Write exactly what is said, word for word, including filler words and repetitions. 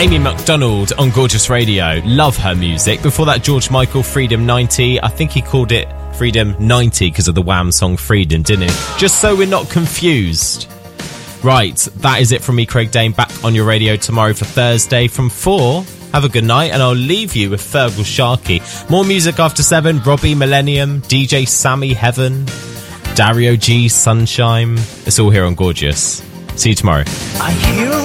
Amy McDonald on Gorgeous Radio. Love her music. Before that, George Michael, Freedom ninety. I think he called it Freedom ninety because of the Wham song Freedom, didn't he? Just so we're not confused. Right, that is it from me, Craig Dane. Back on your radio tomorrow for Thursday from four. Have a good night, and I'll leave you with Fergal Sharkey. More music after seven. Robbie, Millennium, D J Sammy, Heaven, Dario G, Sunshine. It's all here on Gorgeous. See you tomorrow. I hear